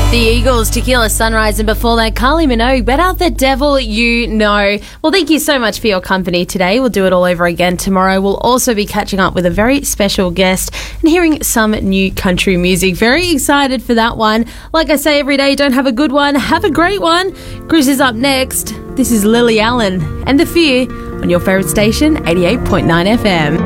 The Eagles, Tequila Sunrise, and before that, Kylie Minogue, Better the Devil You Know. Well, thank you so much for your company today. We'll do it all over again tomorrow. We'll also be catching up with a very special guest and hearing some new country music. Very excited for that one. Like I say every day, don't have a good one, have a great one. Chris is up next. This is Lily Allen and The Fear on your favourite station, 88.9 FM.